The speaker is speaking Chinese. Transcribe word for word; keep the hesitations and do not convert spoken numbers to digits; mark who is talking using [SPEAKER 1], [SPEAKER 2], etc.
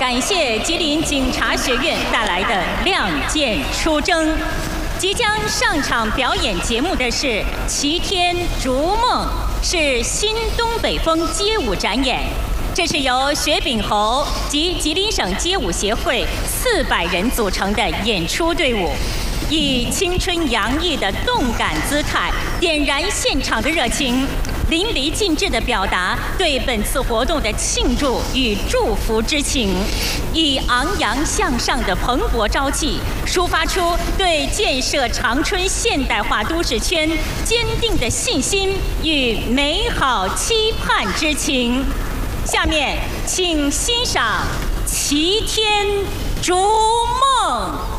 [SPEAKER 1] 感谢吉林警察学院带来的《亮剑出征》。即将上场表演节目的是《齐天逐梦》，是新东北风街舞展演。这是由薛秉侯及吉林省街舞协会四百人组成的演出队伍，以青春洋溢的动感姿态，点燃现场的热情。 淋漓尽致地表达对本次活动的庆祝与祝福之情，以昂扬向上的蓬勃朝气，抒发出对建设长春现代化都市圈坚定的信心与美好期盼之情。下面，请欣赏《齐天逐梦》。